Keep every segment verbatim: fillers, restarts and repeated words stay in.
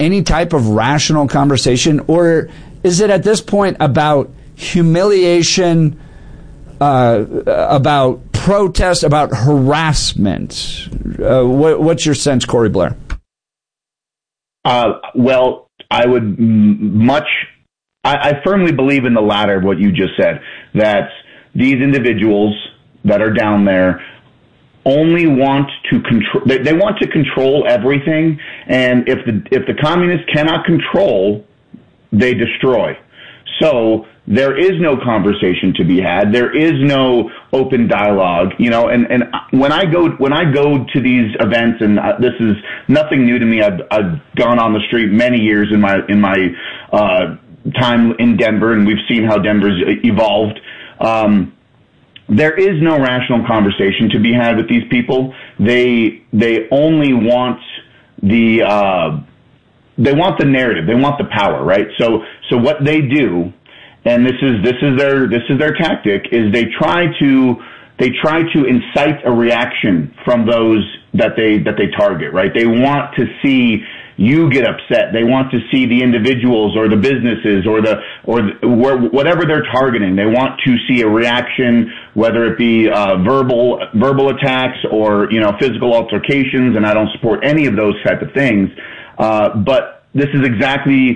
any type of rational conversation, or is it at this point about humiliation, uh, about protest, about harassment? Uh, what, what's your sense, Corey Blair? Uh, well, I would much, I, I firmly believe in the latter of what you just said, that these individuals that are down there only want to control, they, they want to control everything, and if the, if the communists cannot control, they destroy. So there is no conversation to be had. There is no open dialogue, you know, and, and when I go, when I go to these events, and this is nothing new to me, I've, I've gone on the street many years in my, in my, uh, time in Denver, and we've seen how Denver's evolved. Um, there is no rational conversation to be had with these people. They, they only want the, uh, they want the narrative. They want the power, right? So, so what they do, and this is, this is their, this is their tactic, is they try to, they try to incite a reaction from those that they, that they target, right? They want to see you get upset. They want to see the individuals or the businesses or the, or the, whatever they're targeting. They want to see a reaction, whether it be, uh, verbal, verbal attacks or, you know, physical altercations. And I don't support any of those type of things. Uh, but this is exactly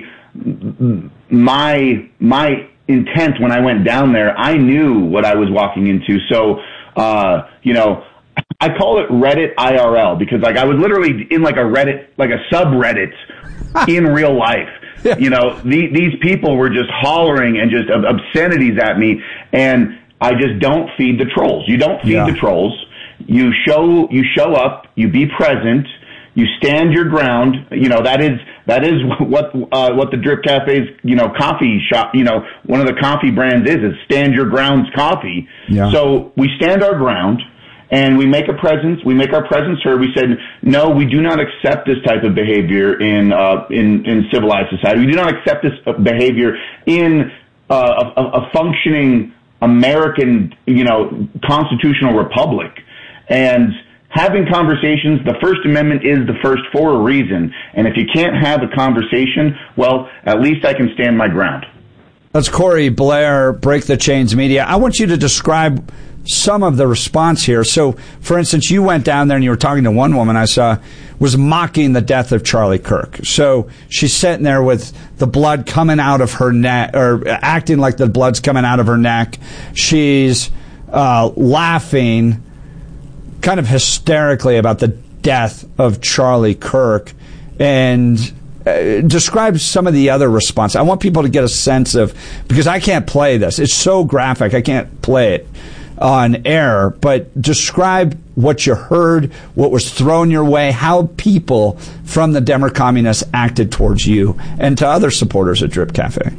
my, my intent when I went down there. I knew what I was walking into. So, uh, you know, I call it Reddit I R L because like I was literally in like a Reddit, like a subreddit in real life. Yeah. You know, the, these people were just hollering and just obscenities at me. And I just don't feed the trolls. You don't feed yeah. the trolls. You show, you show up, you be present. You stand your ground. You know, that is, that is what, uh, what the Drip Cafe's, you know, coffee shop, you know, one of the coffee brands is, is Stand Your Ground's coffee. Yeah. So we stand our ground and we make a presence, we make our presence heard. We said, no, we do not accept this type of behavior in, uh, in, in civilized society. We do not accept this behavior in, uh, a, a functioning American, you know, constitutional republic. And, having conversations, the First Amendment is the first for a reason. And if you can't have a conversation, well, at least I can stand my ground. That's Corey Blair, Break the Chains Media. I want you to describe some of the response here. So, for instance, you went down there and you were talking to one woman I saw was mocking the death of Charlie Kirk. So she's sitting there with the blood coming out of her neck, or acting like the blood's coming out of her neck. She's uh, laughing kind of hysterically about the death of Charlie Kirk, and uh, describe some of the other response. I want people to get a sense of, because I can't play this. It's so graphic, I can't play it on air, but describe what you heard, what was thrown your way, how people from the Denver Communists acted towards you and to other supporters at Drip Cafe.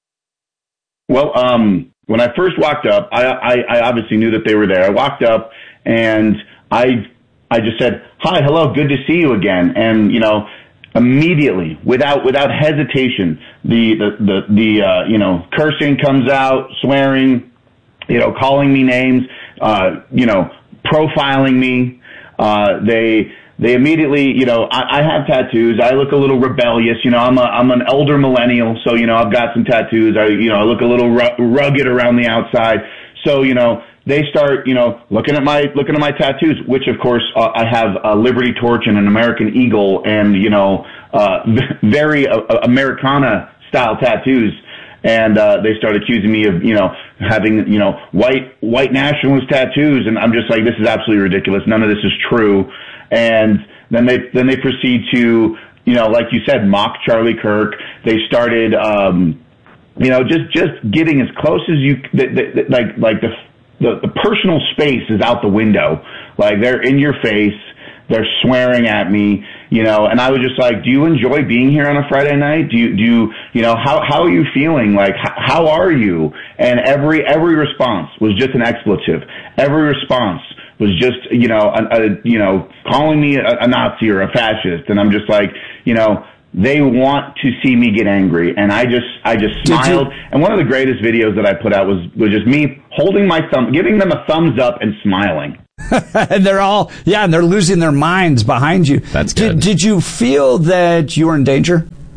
Well, um, when I first walked up, I, I, I obviously knew that they were there. I walked up and I, I just said, hi, hello, good to see you again. And, you know, immediately, without, without hesitation, the, the, the, the, uh, you know, cursing comes out, swearing, you know, calling me names, uh, you know, profiling me. Uh, they, they immediately, you know, I, I have tattoos. I look a little rebellious. You know, I'm a, I'm an elder millennial. So, you know, I've got some tattoos. I, you know, I look a little ru- rugged around the outside. So, you know, they start, you know, looking at my, looking at my tattoos, which of course, uh, I have a Liberty Torch and an American Eagle and, you know, uh, very uh, Americana style tattoos. And, uh, they start accusing me of, you know, having, you know, white, white nationalist tattoos. And I'm just like, this is absolutely ridiculous. None of this is true. And then they, then they proceed to, you know, like you said, mock Charlie Kirk. They started, um, you know, just, just getting as close as you, th- th- th- like, like the, The, the personal space is out the window. Like, they're in your face. They're swearing at me, you know, and I was just like, do you enjoy being here on a Friday night? Do you, do you, you know, how, how are you feeling? Like, h- how are you? And every, every response was just an expletive. Every response was just, you know, a, a you know, calling me a, a Nazi or a fascist. And I'm just like, you know, they want to see me get angry, and I just, I just smiled. And one of the greatest videos that I put out was, was just me holding my thumb, giving them a thumbs up and smiling. And they're all, yeah, and they're losing their minds behind you. That's good. Did, did you feel that you were in danger?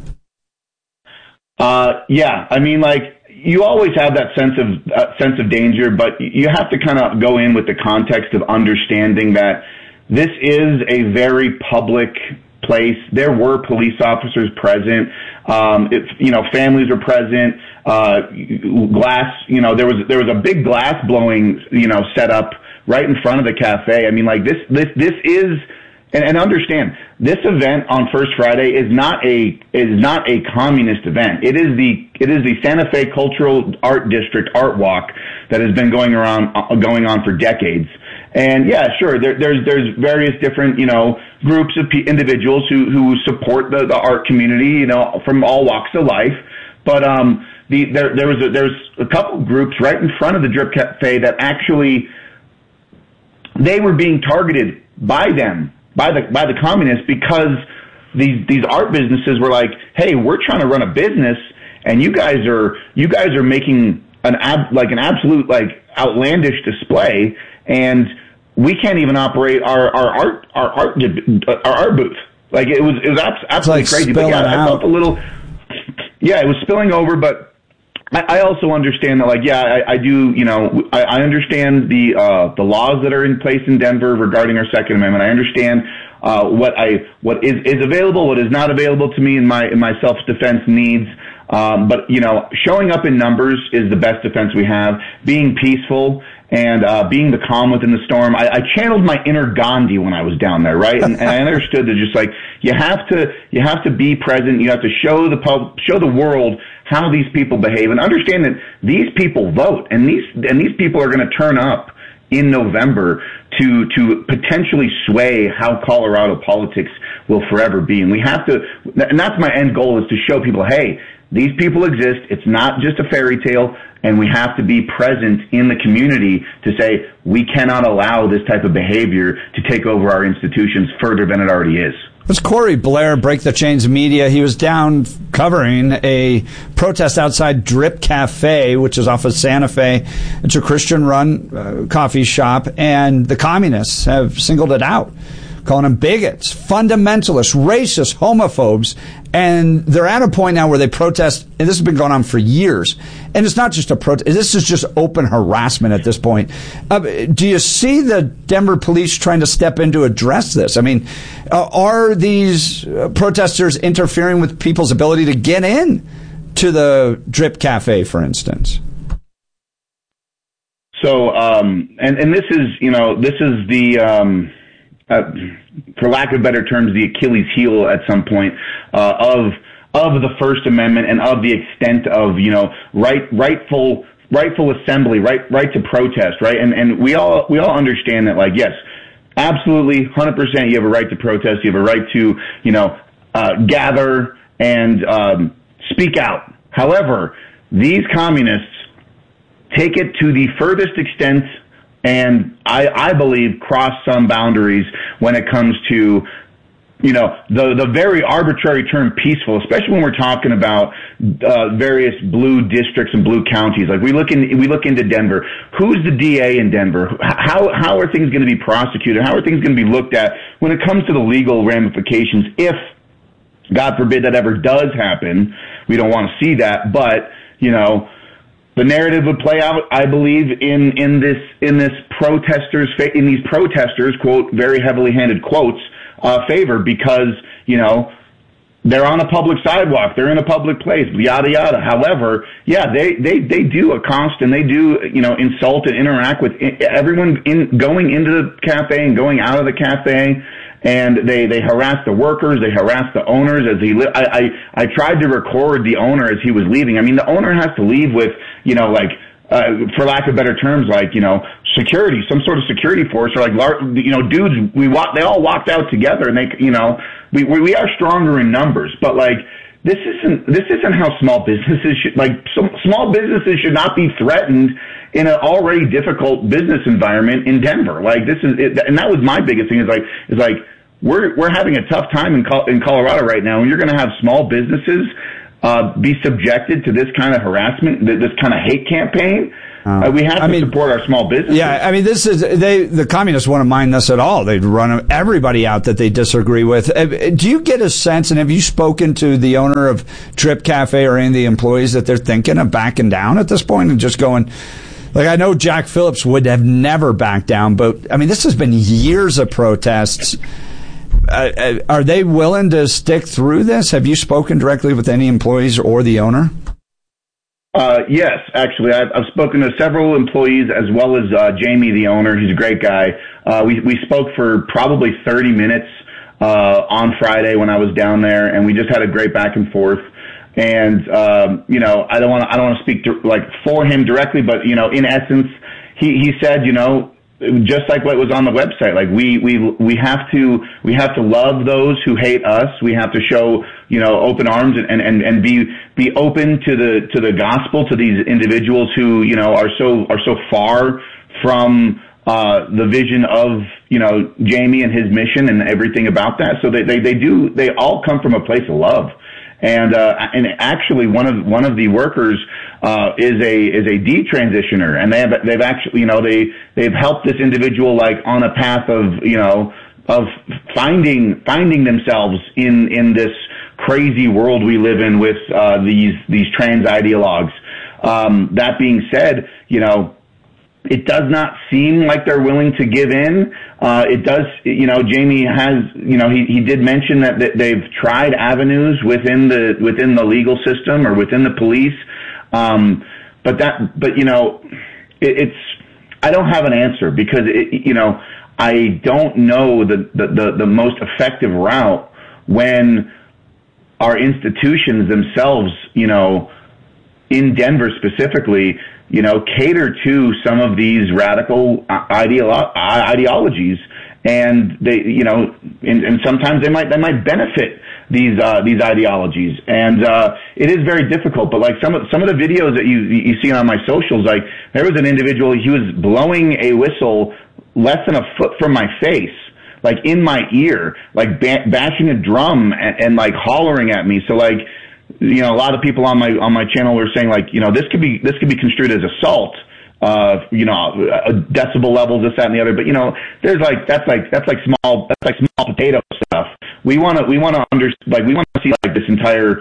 Uh, yeah, I mean, like, you always have that sense of uh, sense of danger, but you have to kind of go in with the context of understanding that this is a very public place. There were police officers present. Um, it, you know, families were present. Uh, glass, you know, there was there was a big glass blowing, you know, set up right in front of the cafe. I mean, like this this this is. And, and understand, this event on First Friday is not a is not a communist event. It is the it is the Santa Fe Cultural Art District Art Walk that has been going around uh, going on for decades. And yeah, sure, there, there's there's various different you know groups of p- individuals who who support the, the art community, you know, from all walks of life. But um, the there there was a, there's a couple groups right in front of the Drip Cafe that actually they were being targeted by them. by the by the communists, because these these art businesses were like, hey, we're trying to run a business, and you guys are you guys are making an ab, like an absolute like outlandish display, and we can't even operate our our art our art our art booth. Like it was it was absolutely like crazy. But yeah, I felt a little yeah, it was spilling over, but I also understand that, like, yeah, I, I do, you know, I, I understand the uh, the laws that are in place in Denver regarding our Second Amendment. I understand uh, what I what is, is available, what is not available to me in my in my self defense needs. Um, but you know, showing up in numbers is the best defense we have. Being peaceful and uh, being the calm within the storm. I, I channeled my inner Gandhi when I was down there, right? And, and I understood that just like you have to you have to be present. You have to show the pub, show the world how these people behave, and understand that these people vote, and these and these people are going to turn up in November to to potentially sway how Colorado politics will forever be. And we have to, and that's my end goal, is to show people, hey, these people exist. It's not just a fairy tale, and we have to be present in the community to say we cannot allow this type of behavior to take over our institutions further than it already is. It's Corey Blair, Break the Chains Media. He was down covering a protest outside Drip Cafe, which is off of Santa Fe. It's a Christian-run uh, coffee shop, and the communists have singled it out, calling them bigots, fundamentalists, racists, homophobes. And they're at a point now where they protest, and this has been going on for years. And it's not just a protest. This is just open harassment at this point. Uh, do you see the Denver police trying to step in to address this? I mean, uh, are these uh, protesters interfering with people's ability to get in to the Drip Cafe, for instance? So, um, and, and this is, you know, this is the... Um Uh, for lack of better terms, the Achilles heel at some point uh, of of the First Amendment and of the extent of you know right rightful rightful assembly, right right to protest, right? And and we all we all understand that, like, yes, absolutely, one hundred percent, you have a right to protest, you have a right to you know uh, gather and um, speak out. However, these communists take it to the furthest extent, and I, I believe cross some boundaries when it comes to, you know, the, the very arbitrary term peaceful, especially when we're talking about uh, various blue districts and blue counties. Like we look in, we look into Denver. Who's the D A in Denver? How how are things going to be prosecuted? How are things going to be looked at when it comes to the legal ramifications? If, God forbid, that ever does happen, we don't want to see that, but you know. The narrative would play out, I believe, in, in this in this protesters in these protesters, quote, very heavily handed quotes, uh, favor, because you know they're on a public sidewalk, they're in a public place, yada yada. However, yeah, they they they do accost and they do you know insult and interact with everyone in going into the cafe and going out of the cafe. And they, they harass the workers, they harass the owners as he li- I, I, I tried to record the owner as he was leaving. I mean, the owner has to leave with, you know, like, uh, for lack of better terms, like, you know, security, some sort of security force, or like, you know, dudes, we walk, they all walked out together, and they, you know, we, we, we are stronger in numbers, but like, this isn't, this isn't how small businesses should, like, some, small businesses should not be threatened in an already difficult business environment in Denver. Like, this is, it, and that was my biggest thing, is like, is like, We're we're having a tough time in Col- in Colorado right now, and you're going to have small businesses uh, be subjected to this kind of harassment, this kind of hate campaign. Uh, we have to I mean, support our small businesses. Yeah, I mean, this is they. The communists wouldn't mind this at all. They'd run everybody out that they disagree with. Do you get a sense, and have you spoken to the owner of Drip Cafe or any of the employees, that they're thinking of backing down at this point and just going? Like, I know Jack Phillips would have never backed down, but I mean, this has been years of protests. Uh, are they willing to stick through this? Have you spoken directly with any employees or the owner? Uh, yes, actually, I've, I've spoken to several employees as well as uh, Jamie, the owner. He's a great guy. Uh, we we spoke for probably thirty minutes uh, on Friday when I was down there, and we just had a great back and forth. And um, you know, I don't want to I don't want to speak to, like for him directly, but you know, in essence, he he said, you know, just like what was on the website, like we we we have to we have to love those who hate us. We have to show, you know, open arms and and and be be open to the to the gospel, to these individuals who, you know, are so are so far from uh the vision of, you know, Jamie and his mission and everything about that. So they they they do they all come from a place of love. And uh, and actually, one of one of the workers uh, is a is a detransitioner, and they have they've actually you know they they've helped this individual like on a path of you know of finding finding themselves in in this crazy world we live in with uh, these these trans ideologues. Um, that being said, you know. It does not seem like they're willing to give in. Uh, it does, you know, Jamie has, you know, he, he did mention that, that they've tried avenues within the, within the legal system or within the police. Um, but that, but, you know, it, it's, I don't have an answer because, it, you know, I don't know the, the, the, the most effective route when our institutions themselves, you know, in Denver specifically, you know, cater to some of these radical ideolo- ideologies, and they, you know, and, and sometimes they might they might benefit these uh, these ideologies, and uh, it is very difficult. But like some of some of the videos that you you see on my socials, like there was an individual, he was blowing a whistle less than a foot from my face, like in my ear, like ba- bashing a drum and, and like hollering at me. So like. You know, a lot of people on my on my channel were saying like, you know, this could be this could be construed as assault. Uh, you know, uh, decibel levels, this, that, and the other. But you know, there's like that's like that's like small that's like small potato stuff. We want to we want to under like we want to see like this entire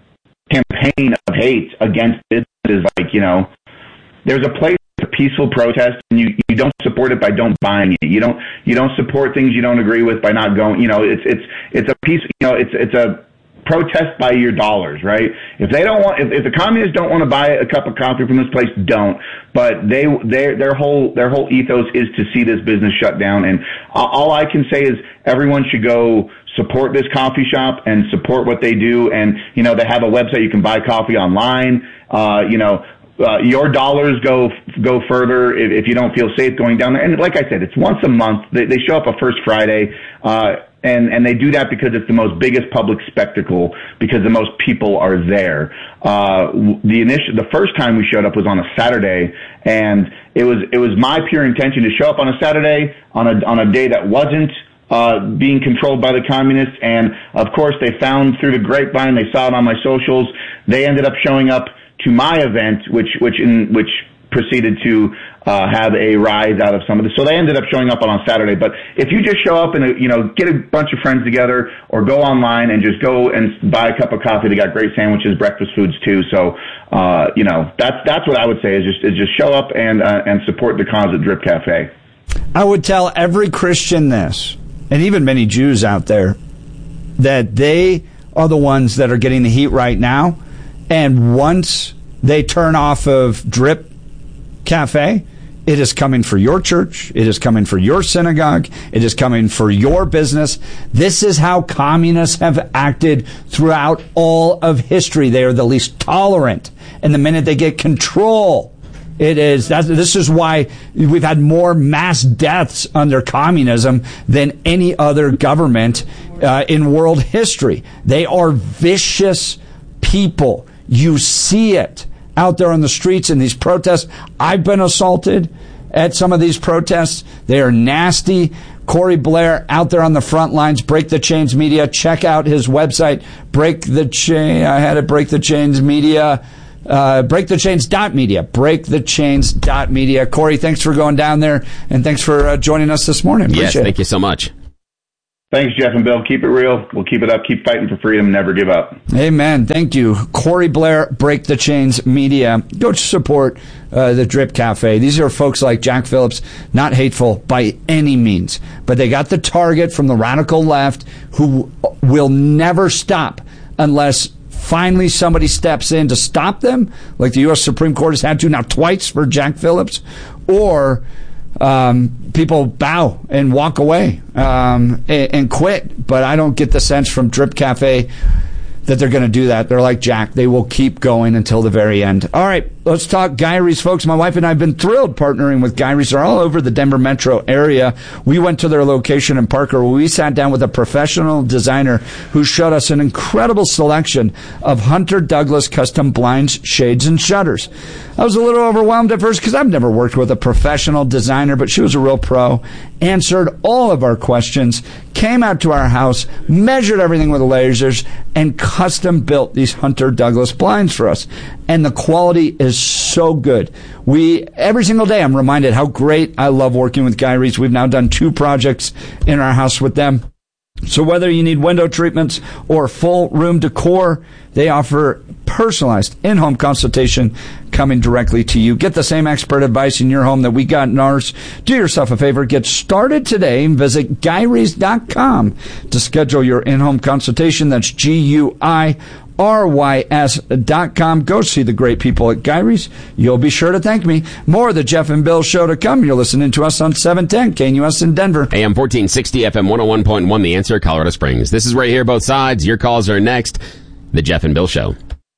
campaign of hate against businesses. Like, you know, there's a place for peaceful protest, and you you don't support it by don't buying it. You don't you don't support things you don't agree with by not going. You know, it's it's it's a piece. You know, it's it's a protest by your dollars, right? If they don't want, if, if the communists don't want to buy a cup of coffee from this place, don't. But they, their, their whole, their whole ethos is to see this business shut down. And all I can say is everyone should go support this coffee shop and support what they do. And, you know, they have a website. You can buy coffee online. Uh, you know, Uh, your dollars go go further if, if you don't feel safe going down there. And like I said, it's once a month. They, they show up a first Friday, uh, and and they do that because it's the most biggest public spectacle because the most people are there. Uh, the initial, the first time we showed up was on a Saturday, and it was it was my pure intention to show up on a Saturday on a on a day that wasn't uh, being controlled by the communists. And of course, they found through the grapevine, they saw it on my socials. They ended up showing up to my event, which which in which proceeded to uh, have a rise out of some of this. So they ended up showing up on, on Saturday. But if you just show up and, you know, get a bunch of friends together or go online and just go and buy a cup of coffee, they got great sandwiches, breakfast foods too. So, uh, you know, that's that's what I would say is just is just show up and uh, and support the cause at Drip Cafe. I would tell every Christian this, and even many Jews out there, that they are the ones that are getting the heat right now. And once they turn off of Drip Cafe, it is coming for your church. It is coming for your synagogue. It is coming for your business. This is how communists have acted throughout all of history. They are the least tolerant. And the minute they get control, it is, that's, this is why we've had more mass deaths under communism than any other government uh, in world history. They are vicious people. You see it out there on the streets in these protests. I've been assaulted at some of these protests. They are nasty. Corey Blair out there on the front lines. Break the Chains Media. Check out his website. Break the Chain. I had it. break the chains media Uh, break the chains dot media. break the chains dot media. Corey, thanks for going down there, and thanks for uh, joining us this morning. Yes, Appreciate thank it. you so much. Thanks, Jeff and Bill. Keep it real. We'll keep it up. Keep fighting for freedom. Never give up. Amen. Thank you. Corey Blair, Break the Chains Media. Go support uh, the Drip Cafe. These are folks like Jack Phillips, not hateful by any means, but they got the target from the radical left who will never stop unless finally somebody steps in to stop them, like the U S Supreme Court has had to now twice for Jack Phillips, or um, people bow and walk away um, and, and quit. But I don't get the sense from Drip Cafe that they're going to do that. They're like Jack. They will keep going until the very end. All right, let's talk Guy Rees, folks. My wife and I have been thrilled partnering with Guy Rees. They're all over the Denver metro area. We went to their location in Parker where we sat down with a professional designer who showed us an incredible selection of Hunter Douglas custom blinds, shades, and shutters. I was a little overwhelmed at first because I've never worked with a professional designer, but she was a real pro, answered all of our questions, came out to our house, measured everything with lasers, and custom built these Hunter Douglas blinds for us. And the quality is so good. We, every single day, I'm reminded how great I love working with Guy Rees. We've now done two projects in our house with them. So whether you need window treatments or full room decor, they offer personalized in-home consultation coming directly to you. Get the same expert advice in your home that we got in ours. Do yourself a favor. Get started today and visit guy rees dot com to schedule your in-home consultation. That's G U I R Y S dot com. Go see the great people at Guy Rees. You'll be sure to thank me. More of the Jeff and Bill Show to come. You're listening to us on seven ten K N U S in Denver. A M fourteen sixty, F M one oh one point one, The Answer, Colorado Springs. This is where you hear both sides. Your calls are next. The Jeff and Bill Show.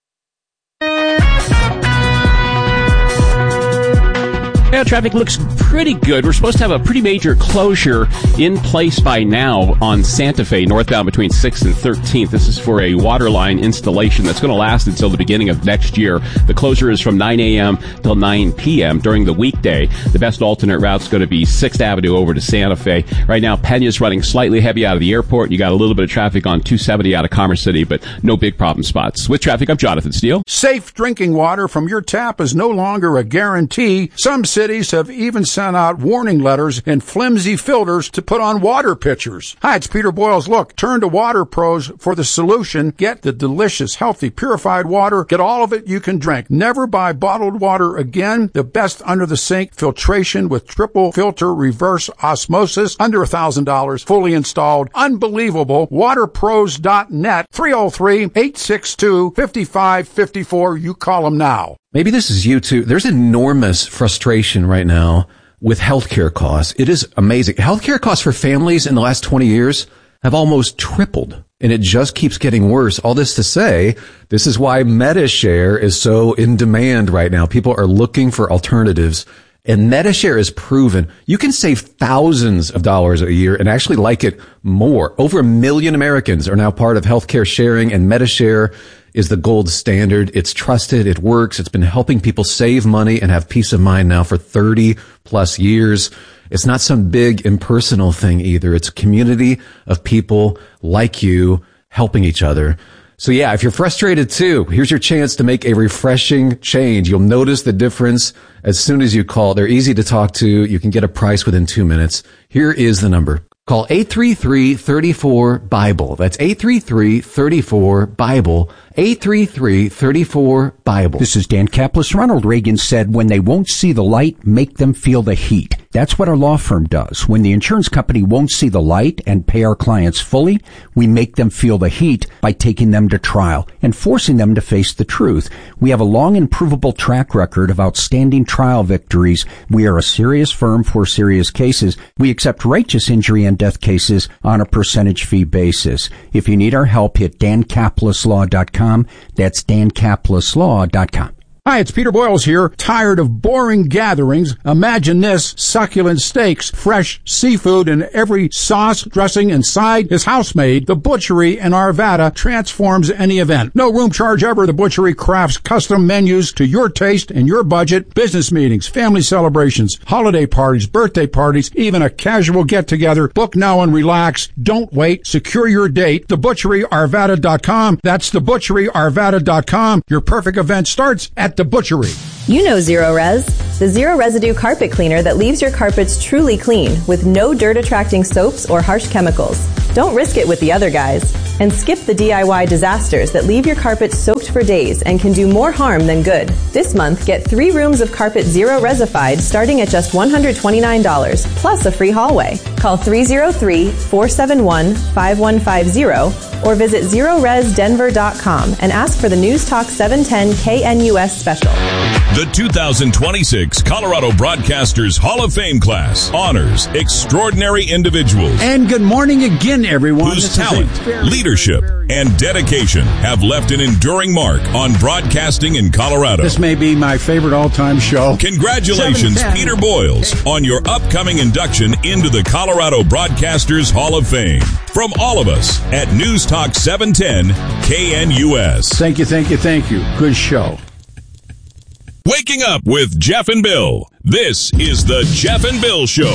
Yeah, traffic looks pretty good. We're supposed to have a pretty major closure in place by now on Santa Fe, northbound between sixth and thirteenth. This is for a water line installation that's going to last until the beginning of next year. The closure is from nine a.m. till nine p.m. during the weekday. The best alternate route is going to be sixth Avenue over to Santa Fe. Right now, Pena's running slightly heavy out of the airport. You got a little bit of traffic on two seventy out of Commerce City, but no big problem spots. With traffic, I'm Jonathan Steele. Safe drinking water from your tap is no longer a guarantee. Some cities have even sent out warning letters and flimsy filters to put on water pitchers. Hi, it's Peter Boyles. Look, turn to Water Pros for the solution. Get the delicious, healthy, purified water. Get all of it you can drink. Never buy bottled water again. The best under-the-sink filtration with triple filter reverse osmosis. Under one thousand dollars. Fully installed. Unbelievable. water pros dot net. three oh three, eight six two, five five five four. You call them now. Maybe this is you too. There's enormous frustration right now with healthcare costs. It is amazing. Healthcare costs for families in the last twenty years have almost tripled, and it just keeps getting worse. All this to say, this is why MediShare is so in demand right now. People are looking for alternatives, and MediShare is proven you can save thousands of dollars a year and actually like it more. Over a million Americans are now part of healthcare sharing, and MediShare is the gold standard. It's trusted. It works. It's been helping people save money and have peace of mind now for thirty plus years. It's not some big impersonal thing either. It's a community of people like you helping each other. So yeah, if you're frustrated too, here's your chance to make a refreshing change. You'll notice the difference as soon as you call. They're easy to talk to. You can get a price within two minutes. Here is the number. Call eight three three, three four, BIBLE. That's eight three three, three four, BIBLE. eight three three, three four, BIBLE. This is Dan Kaplis. Ronald Reagan said, when they won't see the light, make them feel the heat. That's what our law firm does. When the insurance company won't see the light and pay our clients fully, we make them feel the heat by taking them to trial and forcing them to face the truth. We have a long and provable track record of outstanding trial victories. We are a serious firm for serious cases. We accept righteous injury and death cases on a percentage fee basis. If you need our help, hit dan kaplis law dot com. That's dan kaplis law dot com. Hi, it's Peter Boyles here. Tired of boring gatherings? Imagine this: succulent steaks, fresh seafood, and every sauce, dressing, and side is house-made. The Butchery in Arvada transforms any event. No room charge ever. The Butchery crafts custom menus to your taste and your budget. Business meetings, family celebrations, holiday parties, birthday parties, even a casual get-together. Book now and relax. Don't wait. Secure your date. the butchery arvada dot com. That's the butchery arvada dot com. Your perfect event starts at The Butchery. You know Zero Res, the zero residue carpet cleaner that leaves your carpets truly clean with no dirt-attracting soaps or harsh chemicals. Don't risk it with the other guys. And skip the D I Y disasters that leave your carpet soaked for days and can do more harm than good. This month, get three rooms of carpet Zero Resified starting at just one hundred twenty-nine dollars, plus a free hallway. Call three oh three, four seven one, five one five zero or visit zero res denver dot com and ask for the News Talk seven ten K N U S special. The two thousand twenty-six Colorado Broadcasters Hall of Fame class honors extraordinary individuals. And good morning again, everyone. Whose This talent, very, leadership, very, and dedication have left an enduring mark on broadcasting in Colorado. This may be my favorite all-time show. Congratulations, seven ten Peter Boyles, on your upcoming induction into the Colorado Broadcasters Hall of Fame. From all of us at News Talk seven ten K N U S. Thank you, thank you, thank you. Good show. Waking up with Jeff and Bill. This is the Jeff and Bill Show.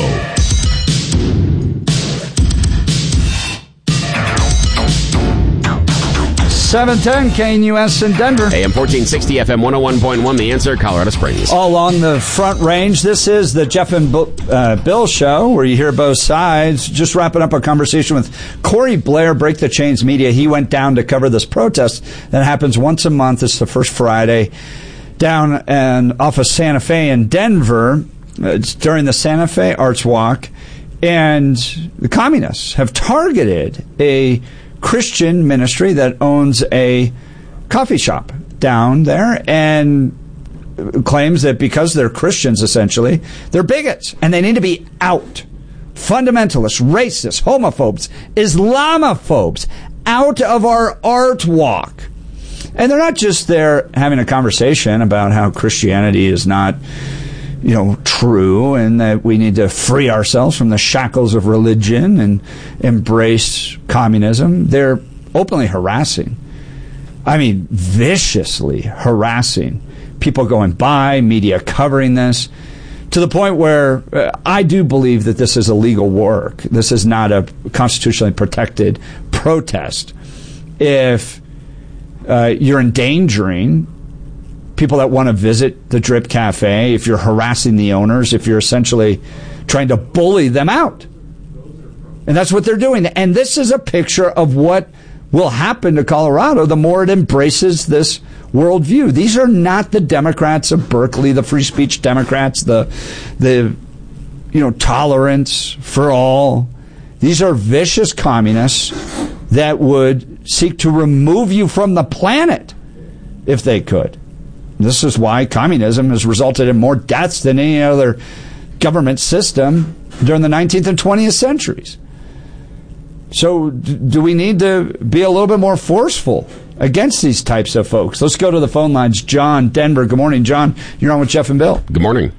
seven ten K N U S in Denver. A M fourteen sixty, F M one oh one point one, The Answer, Colorado Springs. All along the Front Range, this is the Jeff and Bill, uh, Bill Show, where you hear both sides. Just wrapping up a conversation with Corey Blair, Break the Chains Media. He went down to cover this protest that happens once a month. It's the first Friday down and off of Santa Fe in Denver. It's during the Santa Fe Arts Walk. And the communists have targeted a Christian ministry that owns a coffee shop down there and claims that because they're Christians, essentially, they're bigots and they need to be out. Fundamentalists, racists, homophobes, Islamophobes, out of our art walk. And they're not just there having a conversation about how Christianity is not, you know, true and that we need to free ourselves from the shackles of religion and embrace communism. They're openly harassing. I mean, viciously harassing people going by, media covering this, to the point where uh, I do believe that this is illegal work. This is not a constitutionally protected protest. If uh, you're endangering people that want to visit the Drip Cafe, if you're harassing the owners, if you're essentially trying to bully them out. And that's what they're doing. And this is a picture of what will happen to Colorado the more it embraces this worldview. These are not the Democrats of Berkeley, the free speech Democrats, the the you know tolerance for all. These are vicious communists that would seek to remove you from the planet if they could. This is why communism has resulted in more deaths than any other government system during the nineteenth and twentieth centuries. So do we need to be a little bit more forceful against these types of folks? Let's go to the phone lines. John, Denver. Good morning, John. You're on with Jeff and Bill. Good morning.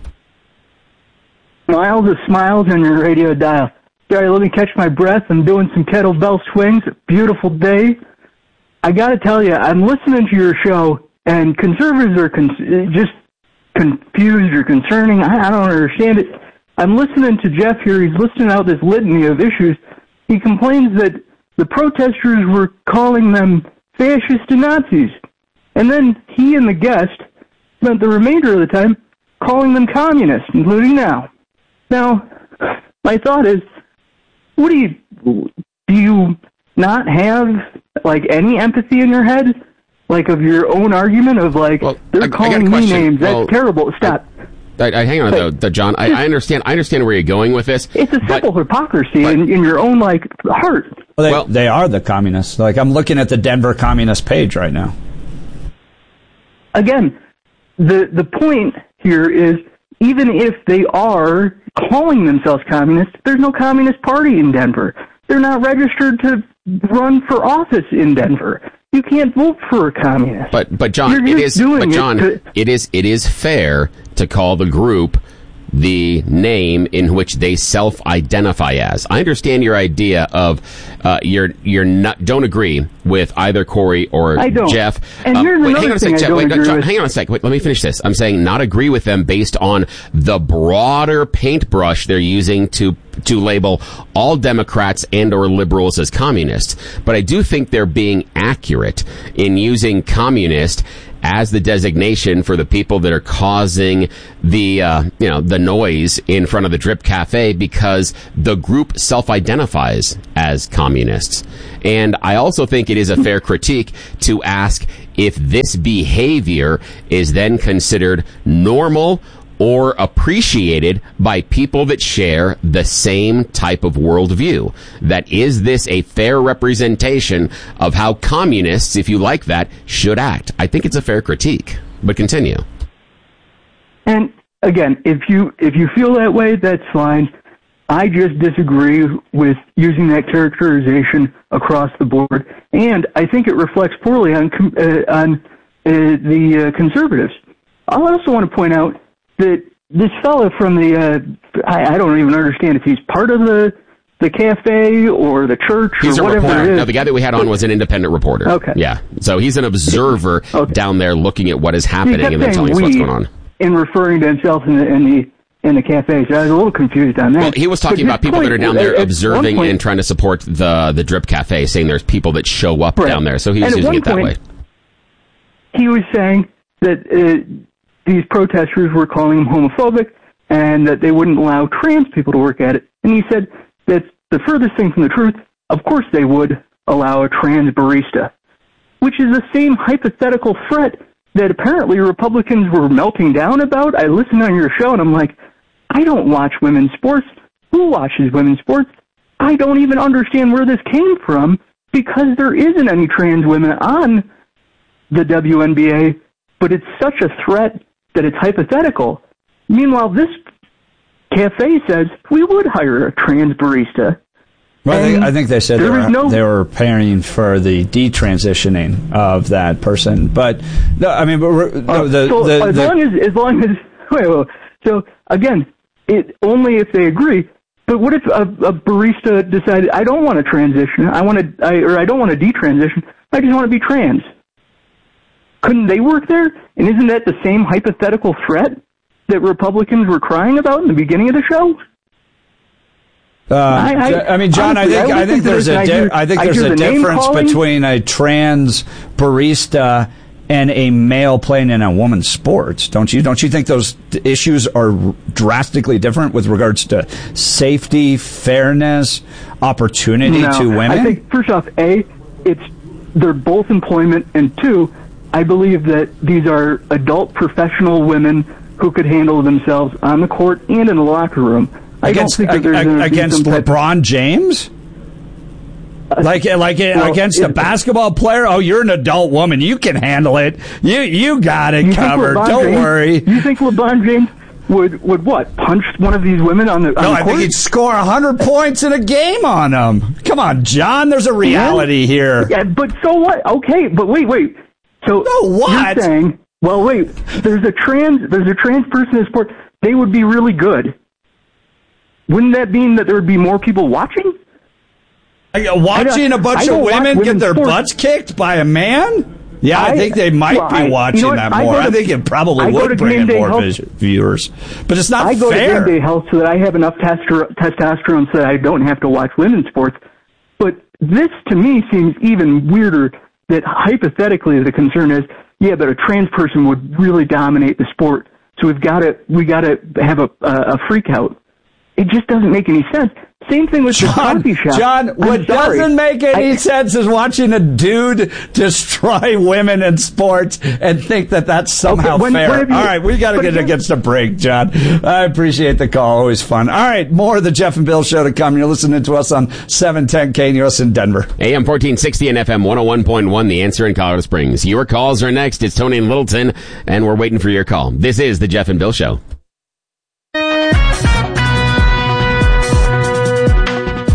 Miles of smiles on your radio dial. Sorry, let me catch my breath. I'm doing some kettlebell swings. Beautiful day. I got to tell you, I'm listening to your show, and conservatives are con- just confused or concerning. I, I don't understand it. I'm listening to Jeff here. He's listing out this litany of issues. He complains that the protesters were calling them fascists and Nazis. And then he and the guest spent the remainder of the time calling them communists, including now. Now, my thought is, what do you, do you not have, like, any empathy in your head? Like, of your own argument of, like, well, they're I, calling I me names. That's well, terrible. Stop. I, I, hang on, but, though, though, John. I, I understand. I understand where you're going with this. It's a simple but, hypocrisy but, in, in your own like heart. Well, they, well, they are the communists. Like I'm looking at the Denver Communist page right now. Again, the the point here is even if they are calling themselves communists, there's no Communist Party in Denver. They're not registered to run for office in Denver. you can't vote for a communist. But but John, You're it just is doing but John, it, to, it is it is fair to call the group the name in which they self-identify as. I understand your idea of uh, you're you're not don't agree with either Corey or I don't. Jeff. And um, here's wait, another hang on a thing sec, I Jeff. don't Wait, agree John, with. hang on a sec. Wait, let me finish this. I'm saying not agree with them based on the broader paintbrush they're using to to label all Democrats and or liberals as communists. But I do think they're being accurate in using communist as the designation for the people that are causing the, uh, you know, the noise in front of the Drip Cafe, because the group self-identifies as communists. And I also think it is a fair critique to ask if this behavior is then considered normal or appreciated by people that share the same type of worldview. That is this a fair representation of how communists, if you like that, should act? I think it's a fair critique, but continue. And again, if you if you feel that way, that's fine. I just disagree with using that characterization across the board, and I think it reflects poorly on uh, on uh, the uh, conservatives. I also want to point out that this fellow from the, uh, I, I don't even understand if he's part of the the cafe or the church he's or a whatever reporter. it is. No, the guy that we had on was an independent reporter. Okay. Yeah. So he's an observer okay. down there looking at what is happening he kept and then telling us we what's going on. In referring to himself in the, in the, in the cafe. So I was a little confused on that. Well, he was talking about people point, that are down there at, observing at point, and trying to support the, the Drip Cafe, saying there's people that show up right. down there. So he was and using it that point, way. He was saying that uh, these protesters were calling him homophobic and that they wouldn't allow trans people to work at it. And he said that's the furthest thing from the truth. Of course they would allow a trans barista, which is the same hypothetical threat that apparently Republicans were melting down about. I listened on your show and I'm like, I don't watch women's sports. Who watches women's sports? I don't even understand where this came from because there isn't any trans women on the W N B A, but it's such a threat that it's hypothetical. Meanwhile, this cafe says we would hire a trans barista. Well, I think, I think they said they were, no, they were paying for the detransitioning of that person. But no, I mean, but, no, uh, the, so the, as the, long as as long as wait, wait, so again, it only if they agree. But what if a, a barista decided I don't want to transition, I want to, I, or I don't want to detransition, I just want to be trans? Couldn't they work there? And isn't that the same hypothetical threat that Republicans were crying about in the beginning of the show? Uh, I, I, I mean, John, honestly, I think I I think there's a I, di- hear, I think I there's hear a the difference calling. between a trans barista and a male playing in a woman's sports. Don't you? Don't you think those issues are drastically different with regards to safety, fairness, opportunity no, to women? I think first off, a it's they're both employment, and two, I believe that these are adult professional women who could handle themselves on the court and in the locker room. I against don't think that there's ag- against LeBron of, James? Like like well, against a basketball player? Oh, you're an adult woman. You can handle it. You you got it you covered. Don't James, worry. You think LeBron James would would what? Punch one of these women on the on No, the I court? think he'd score one hundred points in a game on them. Come on, John. There's a reality yeah. here. Yeah, but so what? Okay, but wait, wait. So no, what? You're saying, well, wait. There's a trans. There's a trans person in sport. They would be really good. Wouldn't that mean that there would be more people watching? Watching a bunch of women get their sports. butts kicked by a man? Yeah, I, I think they might well, be I, watching you know that I more. to, I think it probably I would bring in more vis- viewers. But it's not I go fair. to Game Day Health so that I have enough tester- testosterone so that I don't have to watch women's sports. But this, to me, seems even weirder that hypothetically the concern is, yeah, but a trans person would really dominate the sport. So we've got to we got to have a, a, a freak out. It just doesn't make any sense. Same thing with John, the coffee shop. John, I'm what sorry. doesn't make any I, sense is watching a dude destroy women in sports and think that that's somehow okay, when, fair. when you, All right, we got to get against a break, John. I appreciate the call. Always fun. All right, more of the Jeff and Bill Show to come. You're listening to us on seven ten K N U S in Denver. A M fourteen sixty and F M one oh one point one, The Answer in Colorado Springs. Your calls are next. It's Tony in Littleton, and we're waiting for your call. This is the Jeff and Bill Show.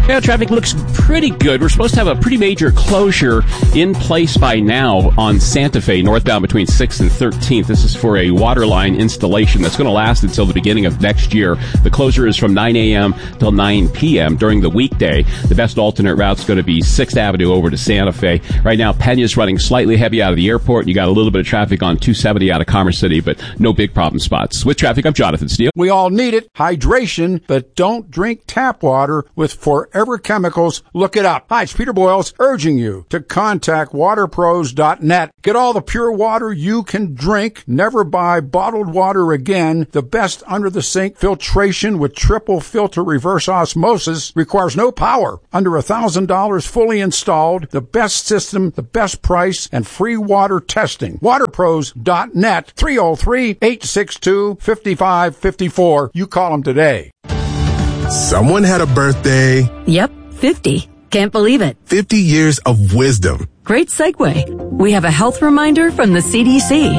Yeah, traffic looks pretty good. We're supposed to have a pretty major closure in place by now on Santa Fe, northbound between sixth and thirteenth. This is for a water line installation that's going to last until the beginning of next year. The closure is from nine a.m. till nine p.m. during the weekday. The best alternate route's going to be sixth Avenue over to Santa Fe. Right now, Pena's running slightly heavy out of the airport. You got a little bit of traffic on two seventy out of Commerce City, but no big problem spots. With traffic, I'm Jonathan Steele. We all need it, hydration, but don't drink tap water with Forever Chemicals. Look it up. Hi, it's Peter Boyles urging you to contact water pros dot net. Get all the pure water you can drink. Never buy bottled water again. The best under-the-sink filtration with triple filter reverse osmosis requires no power. Under one thousand dollars fully installed. The best system, the best price, and free water testing. water pros dot net. three oh three, eight six two, five five five four. You call them today. Someone had a birthday. Yep, fifty. Can't believe it. fifty years of wisdom. Great segue. We have a health reminder from the C D C.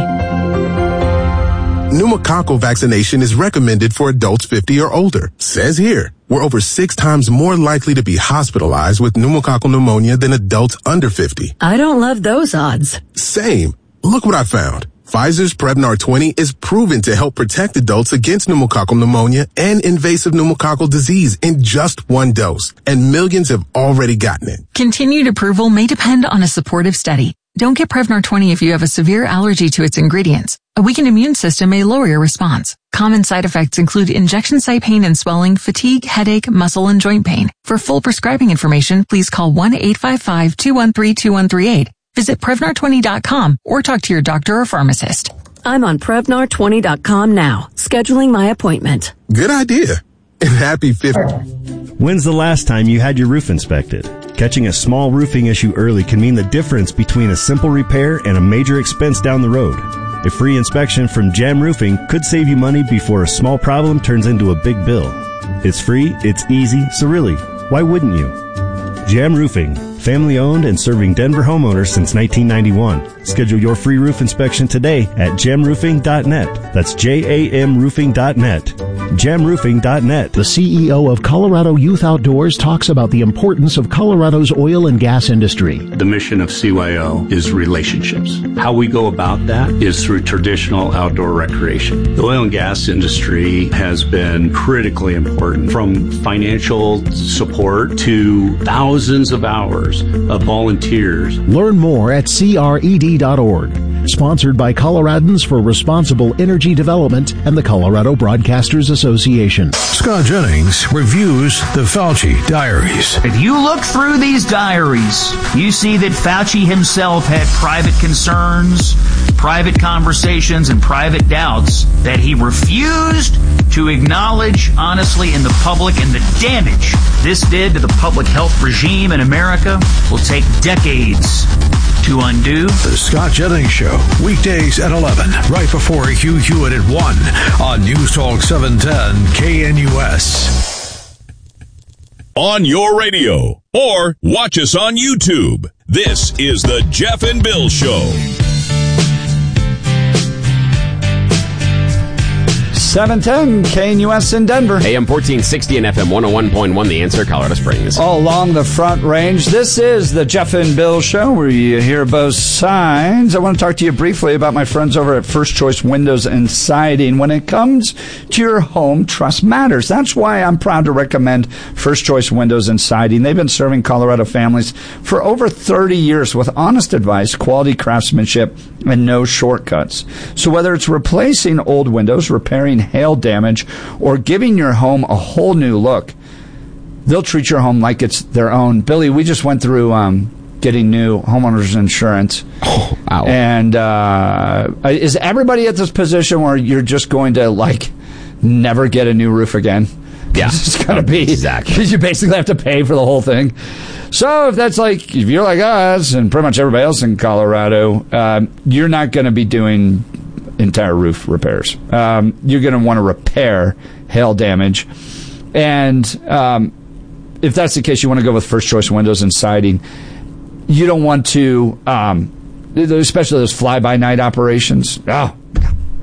Pneumococcal vaccination is recommended for adults fifty or older. Says here, we're over six times more likely to be hospitalized with pneumococcal pneumonia than adults under fifty. I don't love those odds. Same. Look what I found. Pfizer's Prevnar twenty is proven to help protect adults against pneumococcal pneumonia and invasive pneumococcal disease in just one dose, and millions have already gotten it. Continued approval may depend on a supportive study. Don't get Prevnar twenty if you have a severe allergy to its ingredients. A weakened immune system may lower your response. Common side effects include injection site pain and swelling, fatigue, headache, muscle, and joint pain. For full prescribing information, please call one eight five five, two one three, two one three eight. Visit Prevnar twenty dot com or talk to your doctor or pharmacist. I'm on Prevnar twenty dot com now, scheduling my appointment. Good idea. And happy fiftieth. When's the last time you had your roof inspected? Catching a small roofing issue early can mean the difference between a simple repair and a major expense down the road. A free inspection from Jam Roofing could save you money before a small problem turns into a big bill. It's free, it's easy, so really, why wouldn't you? Jam Roofing, family owned and serving Denver homeowners since nineteen ninety-one. Schedule your free roof inspection today at jam roofing dot net. That's J A M roofing dot net. jam roofing dot net. The C E O of Colorado Youth Outdoors talks about the importance of Colorado's oil and gas industry. The mission of C Y O is relationships. How we go about that is through traditional outdoor recreation. The oil and gas industry has been critically important, from financial support to thousands of hours of volunteers. Learn more at C R E D dot org. Sponsored by Coloradans for Responsible Energy Development and the Colorado Broadcasters Association. Scott Jennings reviews the Fauci diaries. If you look through these diaries, you see that Fauci himself had private concerns, private conversations, and private doubts that he refused to acknowledge honestly in the public, and the damage this did to the public health regime in America will take decades to undo. The Scott Jennings Show, weekdays at eleven, right before Hugh Hewitt at one on News Talk seven ten K N U S. On your radio, or watch us on YouTube. This is the Jeff and Bill Show. seven ten K N U S in Denver. A M fourteen sixty and F M one oh one point one, The Answer, Colorado Springs. All along the Front Range. This is the Jeff and Bill Show, where you hear both sides. I want to talk to you briefly about my friends over at First Choice Windows and Siding. When it comes to your home, trust matters. That's why I'm proud to recommend First Choice Windows and Siding. They've been serving Colorado families for over thirty years with honest advice, quality craftsmanship, and no shortcuts. So whether it's replacing old windows, repairing hail damage, or giving your home a whole new look, they'll treat your home like it's their own. Billy, we just went through um, getting new homeowners insurance. Oh, wow. And uh, is everybody at this position where you're just going to, like, never get a new roof again? Yeah. It's going to be. Exactly. Because you basically have to pay for the whole thing. So if that's like, if you're like us and pretty much everybody else in Colorado, uh, you're not going to be doing entire roof repairs. Um, you're going to want to repair hail damage. And um, if that's the case, you want to go with First Choice Windows and Siding. You don't want to, um, especially those fly-by-night operations. Oh,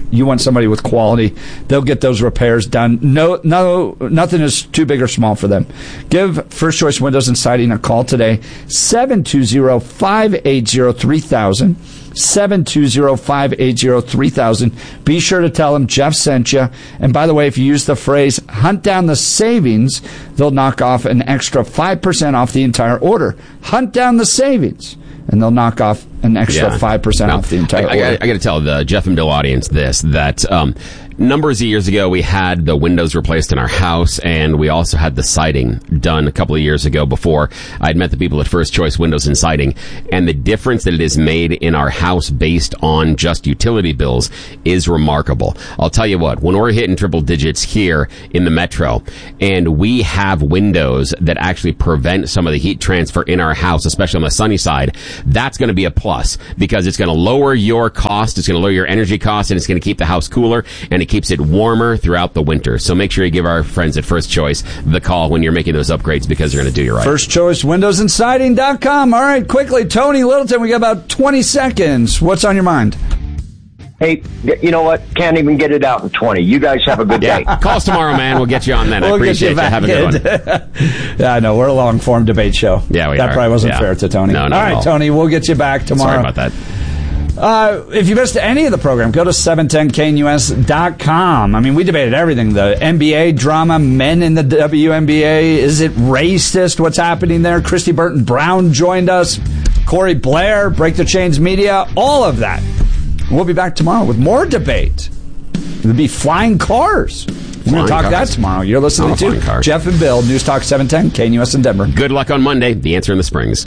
You want somebody with quality. They'll get those repairs done. No, no, nothing is too big or small for them. Give First Choice Windows and Siding a call today. seven two zero, five eight zero, three thousand. seven two zero, five eight zero, three thousand. Be sure to tell them Jeff sent you. And by the way, if you use the phrase hunt down the savings, they'll knock off an extra five percent off the entire order. Hunt down the savings, and they'll knock off an extra yeah. five percent now, off the entire I, I, order. I, I got to tell the Jeff and Bill audience this, that um, numbers of years ago, we had the windows replaced in our house, and we also had the siding done a couple of years ago before I'd met the people at First Choice Windows and Siding. And the difference that it has made in our house based on just utility bills is remarkable. I'll tell you what, when we're hitting triple digits here in the metro, and we have windows that actually prevent some of the heat transfer in our house, especially on the sunny side, that's going to be a plus, because it's going to lower your cost, it's going to lower your energy cost, and it's going to keep the house cooler, and it keeps it warmer throughout the winter. So make sure you give our friends at First Choice the call when you're making those upgrades, because they're going to do you right. First Choice Windows and Siding dot com. All right, quickly, Tony Littleton, we got about twenty seconds. What's on your mind? Hey, you know what? Can't even get it out in twenty. You guys have a good yeah. day. Call us tomorrow, man. We'll get you on then. We'll I appreciate you. you Have a good one. Yeah, I know. We're a long-form debate show. Yeah, we that are. probably wasn't yeah. fair to Tony. No, no, all right, all. Tony, we'll get you back tomorrow. Sorry about that. Uh, if you missed any of the program, go to seven ten K N U S dot com. I mean, we debated everything. The N B A drama, men in the W N B A. Is it racist? What's happening there? Christy Burton Brown joined us. Corey Blair, Break the Chains Media, all of that. We'll be back tomorrow with more debate. It'll be flying cars. We're going to talk cars. that tomorrow. You're listening to Jeff and Bill, News Talk seven ten, K N U S in Denver. Good luck on Monday. The Answer in the Springs.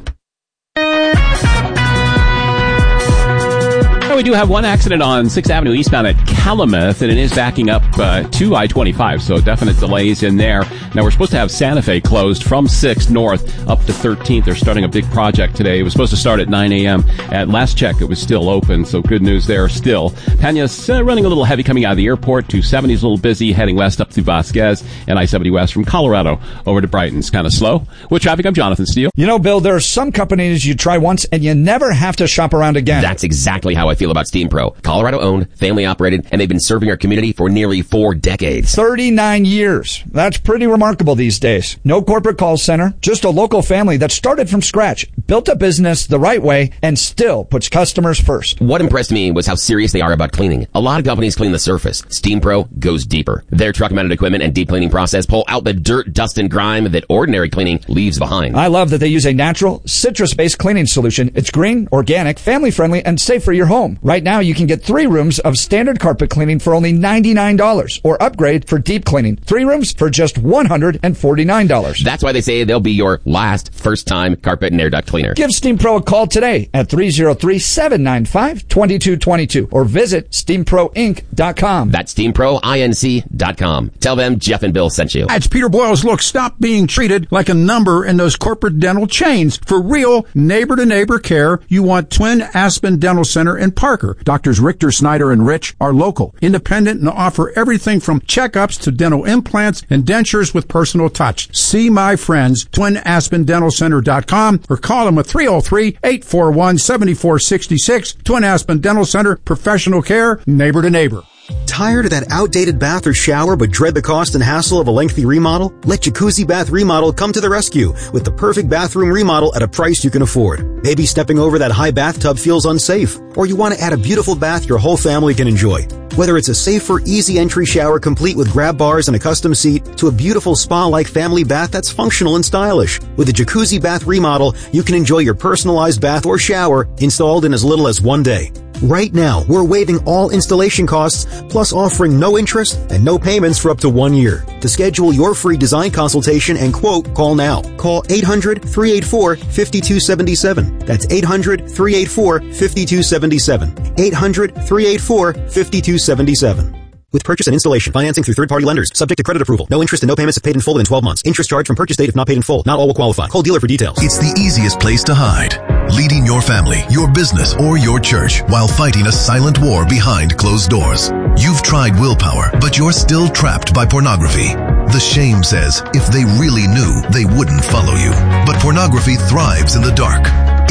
We do have one accident on sixth Avenue eastbound at Calumet, and it is backing up uh, to I twenty-five, so definite delays in there. Now, we're supposed to have Santa Fe closed from sixth north up to thirteenth. They're starting a big project today. It was supposed to start at nine a.m. At last check, it was still open, so good news there still. Peña's uh, running a little heavy coming out of the airport. two seventy is a little busy, heading west up to Vasquez, and I seventy west from Colorado over to Brighton's kind of slow. With traffic, I'm Jonathan Steele. You know, Bill, there are some companies you try once and you never have to shop around again. That's exactly how I feel about Steam Pro. Colorado owned, family operated, and they've been serving our community for nearly four decades. thirty-nine years. That's pretty remarkable these days. No corporate call center, just a local family that started from scratch, built a business the right way, and still puts customers first. What impressed me was how serious they are about cleaning. A lot of companies clean the surface. Steam Pro goes deeper. Their truck-mounted equipment and deep cleaning process pull out the dirt, dust, and grime that ordinary cleaning leaves behind. I love that they use a natural, citrus-based cleaning solution. It's green, organic, family-friendly, and safe for your home. Right now, you can get three rooms of standard carpet cleaning for only ninety-nine dollars, or upgrade for deep cleaning. Three rooms for just one hundred forty-nine dollars. That's why they say they'll be your last first-time carpet and air duct cleaner. Give Steam Pro a call today at three oh three, seven nine five, two two two two or visit steam pro inc dot com. That's steam pro inc dot com. Tell them Jeff and Bill sent you. It's Peter Boyles. Look, stop being treated like a number in those corporate dental chains. For real, neighbor-to-neighbor care, you want Twin Aspen Dental Center in Parker. Doctors Richter, Snyder, and Rich are local, independent, and offer everything from checkups to dental implants and dentures with personal touch. See my friends, twin aspen dental center dot com, or call them at three oh three, eight four one, seven four six six. Twin Aspen Dental Center, professional care, neighbor to neighbor. Tired of that outdated bath or shower but dread the cost and hassle of a lengthy remodel? Let Jacuzzi Bath Remodel come to the rescue with the perfect bathroom remodel at a price you can afford. Maybe stepping over that high bathtub feels unsafe, or you want to add a beautiful bath your whole family can enjoy. Whether it's a safer, easy entry shower complete with grab bars and a custom seat to a beautiful spa-like family bath that's functional and stylish. With the Jacuzzi Bath Remodel, you can enjoy your personalized bath or shower installed in as little as one day. Right now, we're waiving all installation costs, plus offering no interest and no payments for up to one year. To schedule your free design consultation and quote, call now. Call eight hundred, three eight four, five two seven seven. That's eight hundred, three eight four, five two seven seven. eight hundred, three eight four, five two seven seven. With purchase and installation, financing through third-party lenders, subject to credit approval. No interest and no payments if paid in full within twelve months. Interest charged from purchase date if not paid in full. Not all will qualify. Call dealer for details. It's the easiest place to hide. Leading your family, your business, or your church while fighting a silent war behind closed doors. You've tried willpower, but you're still trapped by pornography. The shame says if they really knew, they wouldn't follow you. But pornography thrives in the dark.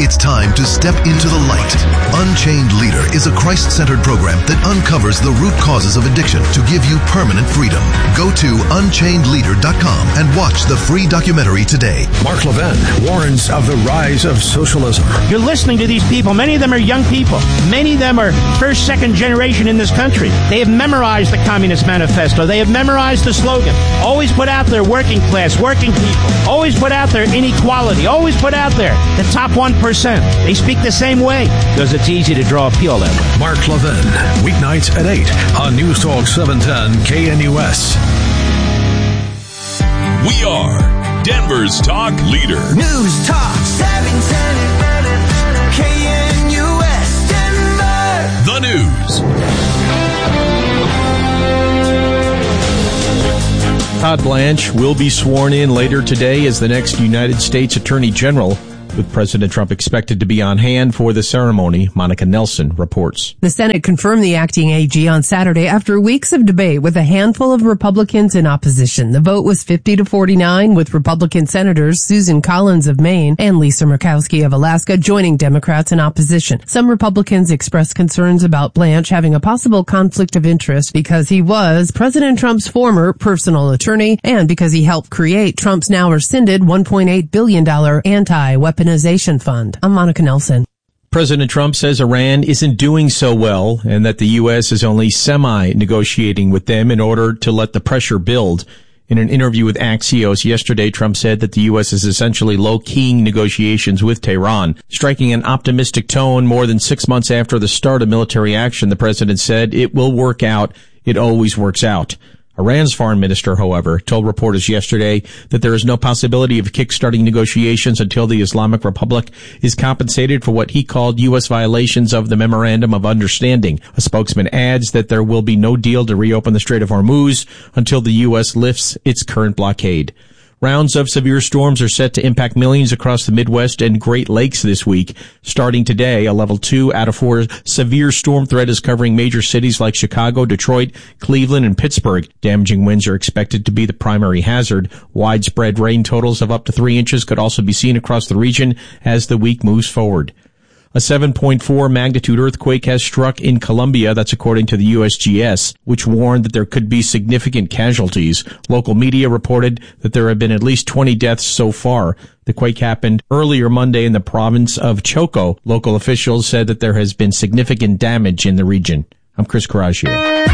It's time to step into the light. Unchained Leader is a Christ-centered program that uncovers the root causes of addiction to give you permanent freedom. Go to unchained leader dot com and watch the free documentary today. Mark Levin warns of the rise of socialism. You're listening to these people. Many of them are young people. Many of them are first, second generation in this country. They have memorized the Communist Manifesto. They have memorized the slogan. Always put out there working class, working people. Always put out there inequality. Always put out there the top one percent. They speak the same way because it's easy to draw appeal that way. Mark Levin, weeknights at eight on News Talk seven ten K N U S. We are Denver's talk leader. News Talk seven ten K N U S Denver. The news. Todd Blanche will be sworn in later today as the next United States Attorney General, with President Trump expected to be on hand for the ceremony. Monica Nelson reports. The Senate confirmed the acting A G on Saturday after weeks of debate with a handful of Republicans in opposition. The vote was fifty to forty-nine, with Republican Senators Susan Collins of Maine and Lisa Murkowski of Alaska joining Democrats in opposition. Some Republicans expressed concerns about Blanche having a possible conflict of interest because he was President Trump's former personal attorney and because he helped create Trump's now rescinded one point eight billion dollars anti-weapon Fund. I'm Monica Nelson. President Trump says Iran isn't doing so well and that the U S is only semi-negotiating with them in order to let the pressure build. In an interview with Axios yesterday, Trump said that the U S is essentially low-keying negotiations with Tehran. Striking an optimistic tone more than six months after the start of military action, the president said, "It will work out. It always works out." Iran's foreign minister, however, told reporters yesterday that there is no possibility of kickstarting negotiations until the Islamic Republic is compensated for what he called U S violations of the Memorandum of Understanding. A spokesman adds that there will be no deal to reopen the Strait of Hormuz until the U S lifts its current blockade. Rounds of severe storms are set to impact millions across the Midwest and Great Lakes this week. Starting today, a level two out of four severe storm threat is covering major cities like Chicago, Detroit, Cleveland, and Pittsburgh. Damaging winds are expected to be the primary hazard. Widespread rain totals of up to three inches could also be seen across the region as the week moves forward. A seven point four magnitude earthquake has struck in Colombia, that's according to the U S G S, which warned that there could be significant casualties. Local media reported that there have been at least twenty deaths so far. The quake happened earlier Monday in the province of Choco. Local officials said that there has been significant damage in the region. I'm Chris Coraggio.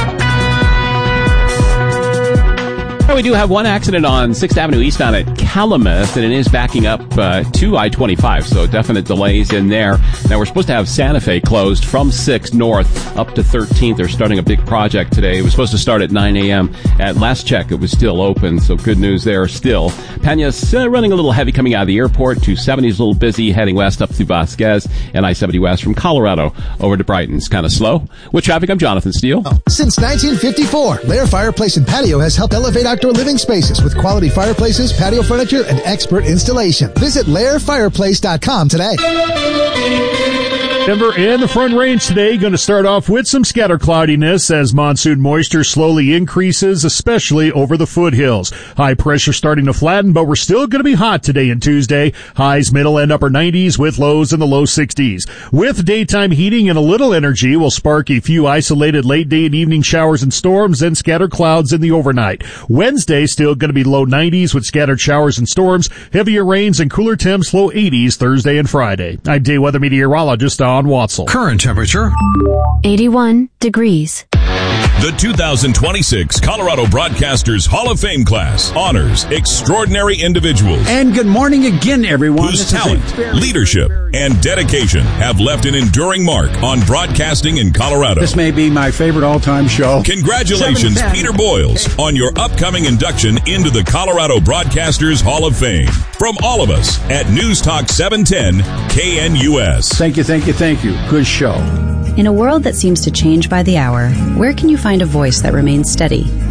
We do have one accident on sixth Avenue eastbound at Calumet, and it is backing up uh, to I twenty-five, so definite delays in there. Now, we're supposed to have Santa Fe closed from sixth north up to thirteenth. They're starting a big project today. It was supposed to start at nine a.m. At last check, it was still open, so good news there still. Peña's uh, running a little heavy coming out of the airport. two seventy is a little busy, heading west up through Vasquez, and I seventy west from Colorado over to Brighton's kind of slow. With traffic, I'm Jonathan Steele. Since nineteen fifty-four, Lair Fireplace and Patio has helped elevate outdoor living spaces with quality fireplaces, patio furniture, and expert installation. Visit lair fireplace dot com today. Denver and the Front Range today going to start off with some scatter cloudiness as monsoon moisture slowly increases, especially over the foothills. High pressure starting to flatten, but we're still going to be hot today and Tuesday. Highs middle and upper nineties with lows in the low sixties. With daytime heating and a little energy will spark a few isolated late day and evening showers and storms and scattered clouds in the overnight. Wednesday still going to be low nineties with scattered showers and storms, heavier rains and cooler temps, low eighties Thursday and Friday. I'm day weather meteorologist Don Watzel. Current temperature eighty-one degrees. The two thousand twenty-six Colorado Broadcasters Hall of Fame class honors extraordinary individuals. And good morning again, everyone. Whose This talent, leadership, and dedication have left an enduring mark on broadcasting in Colorado. This may be my favorite all-time show. Congratulations, Peter Boyles, on your upcoming induction into the Colorado Broadcasters Hall of Fame. From all of us at News Talk seven ten K N U S. Thank you, thank you, thank you. Good show. In a world that seems to change by the hour, where can you find a voice that remains steady?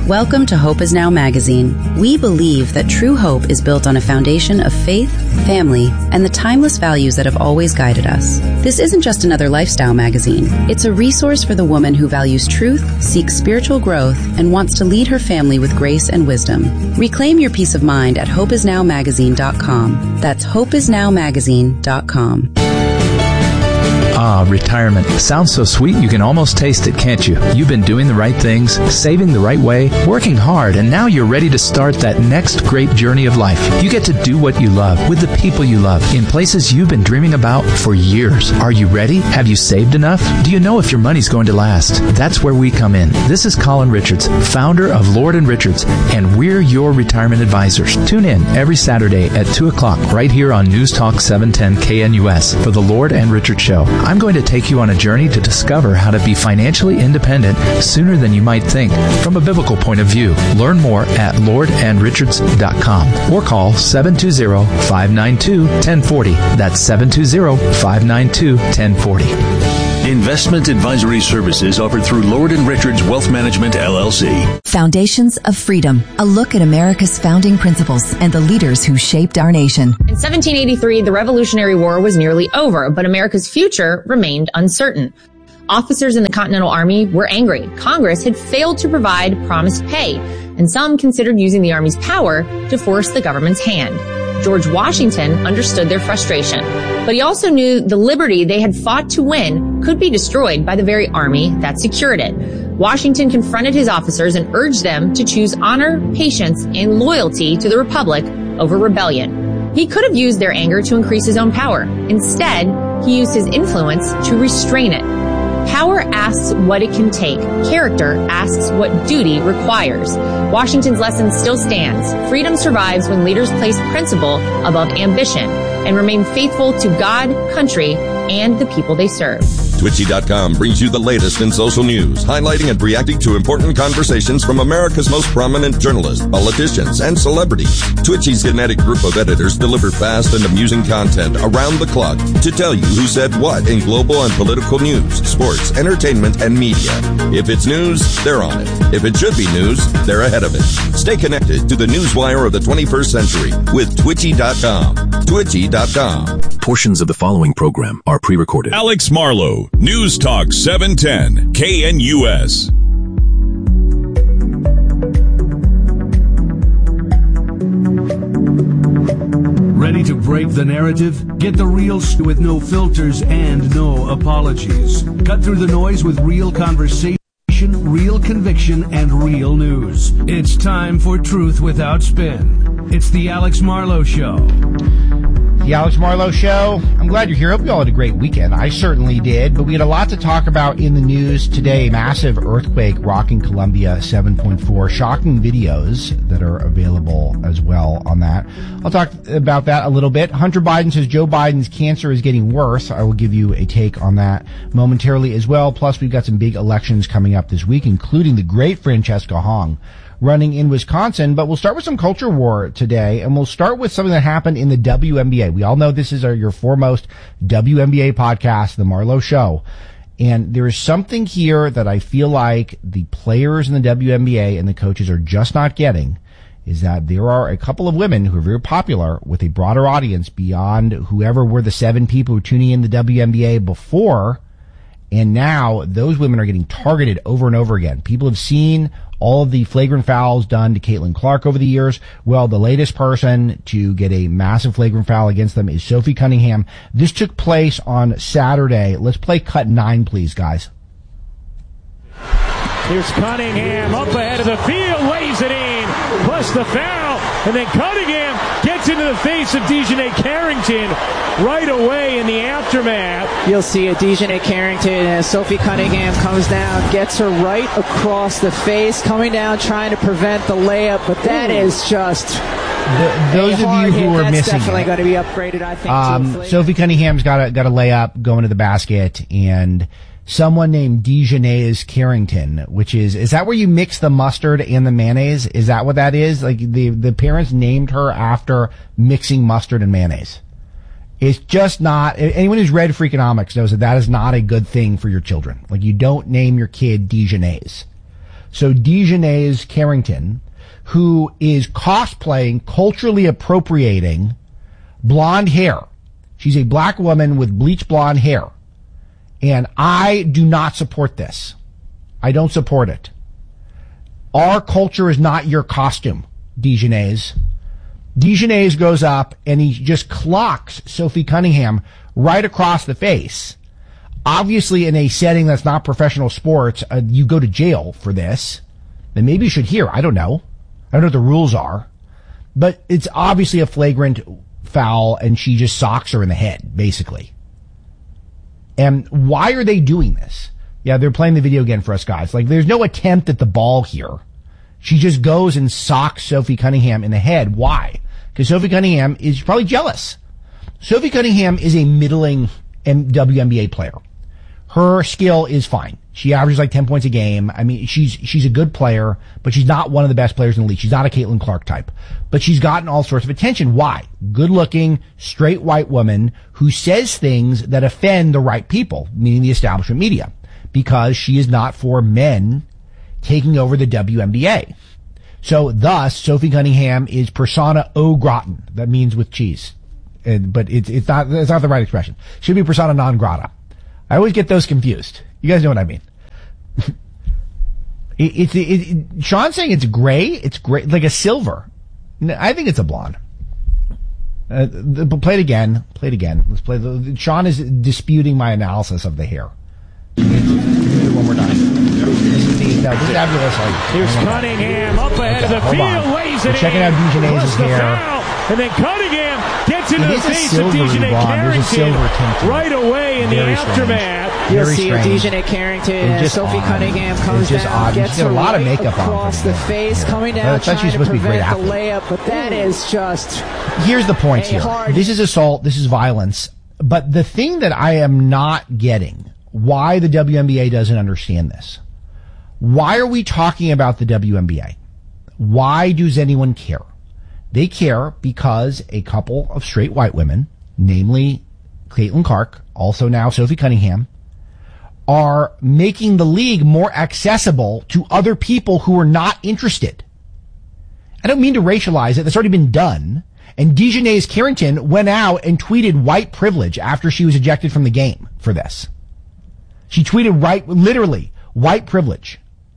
Welcome to Hope Is Now magazine. We believe that true hope is built on a foundation of faith, family, and the timeless values that have always guided us. This isn't just another lifestyle magazine. It's a resource for the woman who values truth, seeks spiritual growth, and wants to lead her family with grace and wisdom. Reclaim your peace of mind at hope is now magazine dot com. That's hope is now magazine dot com. Ah, retirement. Sounds so sweet you can almost taste it, can't you? You've been doing the right things, saving the right way, working hard, and now you're ready to start that next great journey of life. You get to do what you love, with the people you love, in places you've been dreaming about for years. Are you ready? Have you saved enough? Do you know if your money's going to last? That's where we come in. This is Colin Richards, founder of Lord and Richards, and we're your retirement advisors. Tune in every Saturday at two o'clock right here on News Talk seven ten K N U S for the Lord and Richards Show. I'm going to take you on a journey to discover how to be financially independent sooner than you might think from a biblical point of view. Learn more at lord and richards dot com or call seven two zero, five nine two, one zero four zero. That's seven two zero, five nine two, one zero four zero. Investment advisory services offered through Lord and Richards Wealth Management, L L C. Foundations of Freedom, a look at America's founding principles and the leaders who shaped our nation. In seventeen eighty-three, the Revolutionary War was nearly over, but America's future remained uncertain. Officers in the Continental Army were angry. Congress had failed to provide promised pay, and some considered using the Army's power to force the government's hand. George Washington understood their frustration, but he also knew the liberty they had fought to win could be destroyed by the very army that secured it. Washington confronted his officers and urged them to choose honor, patience, and loyalty to the Republic over rebellion. He could have used their anger to increase his own power. Instead, he used his influence to restrain it. Power asks what it can take. Character asks what duty requires. Washington's lesson still stands. Freedom survives when leaders place principle above ambition and remain faithful to God, country, and the people they serve. Twitchy dot com brings you the latest in social news, highlighting and reacting to important conversations from America's most prominent journalists, politicians, and celebrities. Twitchy's kinetic group of editors deliver fast and amusing content around the clock to tell you who said what in global and political news, sports, entertainment, and media. If it's news, they're on it. If it should be news, they're ahead of it. Stay connected to the newswire of the twenty-first century with Twitchy dot com. Twitchy dot com. Portions of the following program are pre-recorded. Alex Marlowe, News Talk seven ten K N U S. Ready to break the narrative? Get the real st- with no filters and no apologies. Cut through the noise with real conversation, real conviction, and real news. It's time for Truth Without Spin. It's the Alex Marlowe Show. The Alex Marlowe Show. I'm glad you're here. Hope you all had a great weekend. I certainly did. But we had a lot to talk about in the news today. Massive earthquake rocking Colombia, seven point four. Shocking videos that are available as well on that. I'll talk about that a little bit. Hunter Biden says Joe Biden's cancer is getting worse. I will give you a take on that momentarily as well. Plus, we've got some big elections coming up this week, including the great Francesca Hong running in Wisconsin. But we'll start with some culture war today, and we'll start with something that happened in the W N B A. We all know this is our, your foremost W N B A podcast, The Marlowe Show. And there is something here that I feel like the players in the W N B A and the coaches are just not getting, is that there are a couple of women who are very popular with a broader audience beyond whoever were the seven people who were tuning in the W N B A before. And now those women are getting targeted over and over again. People have seen all of the flagrant fouls done to Caitlin Clark over the years. Well, the latest person to get a massive flagrant foul against them is Sophie Cunningham. This took place on Saturday. Let's play cut nine, please, guys. Here's Cunningham up ahead of the field, lays it in, plus the foul, and then Cunningham gets into the face of DeJohnay Carrington right away in the aftermath. You'll see a DeJohnay Carrington as Sophie Cunningham comes down, gets her right across the face, coming down trying to prevent the layup, but that Ooh. is just... The, those of you who are That's missing definitely it, going to be upgraded, I think. Um, Sophie Cunningham's got a got a layup going to the basket, and someone named DeJohnay Carrington, which is is that where you mix the mustard and the mayonnaise? Is that what that is? Like the the parents named her after mixing mustard and mayonnaise. It's just not. Anyone who's read Freakonomics knows that that is not a good thing for your children. Like you don't name your kid DeJohnay. So Dejanay Carrington, who is cosplaying, culturally appropriating blonde hair. She's a black woman with bleach blonde hair. And I do not support this. I don't support it. Our culture is not your costume, Dejanay's. Dejanay's goes up and he just clocks Sophie Cunningham right across the face. Obviously, in a setting that's not professional sports, uh, you go to jail for this. Then maybe you should hear. I don't know. I don't know what the rules are. But it's obviously a flagrant foul, and she just socks her in the head, basically. And why are they doing this? Yeah, they're playing the video again for us guys. Like, there's no attempt at the ball here. She just goes and socks Sophie Cunningham in the head. Why? Because Sophie Cunningham is probably jealous. Sophie Cunningham is a middling W N B A player. Her skill is fine. She averages like ten points a game. I mean, she's she's a good player, but she's not one of the best players in the league. She's not a Caitlin Clark type. But she's gotten all sorts of attention. Why? Good-looking, straight white woman who says things that offend the right people, meaning the establishment media, because she is not for men taking over the W N B A. So thus, Sophie Cunningham is persona au gratin. That means with cheese. And, but it's, it's not, it's not the right expression. Should be persona non grata. I always get those confused. You guys know what I mean. It's it, it, it, Sean's saying it's gray. It's gray, like a silver. No, I think it's a blonde. Uh, the, play it again. Play it again. Let's play. The, Sean is disputing my analysis of the hair. Can we do it one more time? This is the no. This is fabulous. Here's Cunningham up ahead okay, of the field, lays it We're in. Checking out Dejanay's hair. Foul, and then Cunningham gets into it the face of Dejanay Carrington right away in Very the aftermath. Strange. You'll Very see strange. Dejanay Carrington and Sophie odd. Cunningham comes down, odd. gets her a lot right of makeup on across the face, yeah. coming down, trying trying to to prevent the layup, but that is just... Here's the point here. Hard. This is assault. This is violence. But the thing that I am not getting, why the W N B A doesn't understand this. Why are we talking about the W N B A? Why does anyone care? They care because a couple of straight white women, namely Caitlin Clark, also now Sophie Cunningham, are making the league more accessible to other people who are not interested. I don't mean to racialize it. That's already been done. And Dejanay Carrington went out and tweeted white privilege after she was ejected from the game for this. She tweeted right, literally, white privilege.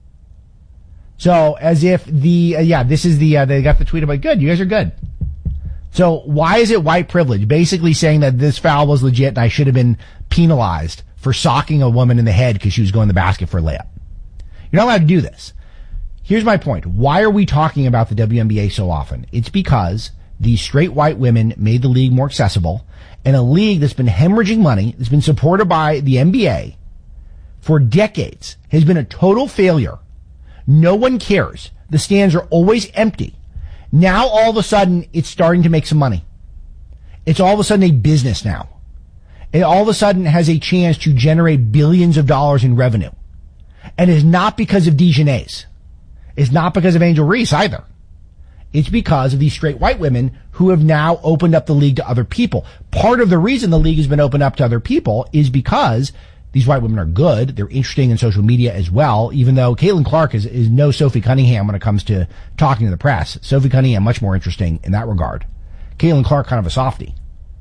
So, as if the, uh, yeah, this is the, uh, they got the tweet about, good, you guys are good. So, why is it white privilege? Basically saying that this foul was legit and I should have been penalized for socking a woman in the head because she was going to the basket for a layup. You're not allowed to do this. Here's my point. Why are we talking about the W N B A so often? It's because these straight white women made the league more accessible, and a league that's been hemorrhaging money, that's been supported by the N B A for decades, has been a total failure. No one cares. The stands are always empty. Now all of a sudden it's starting to make some money. It's all of a sudden a business now. It all of a sudden has a chance to generate billions of dollars in revenue. And it's not because of Dejanay's. It's not because of Angel Reese either. It's because of these straight white women who have now opened up the league to other people. Part of the reason the league has been opened up to other people is because these white women are good. They're interesting in social media as well, even though Caitlin Clark is, is no Sophie Cunningham when it comes to talking to the press. Sophie Cunningham, much more interesting in that regard. Caitlin Clark, kind of a softie.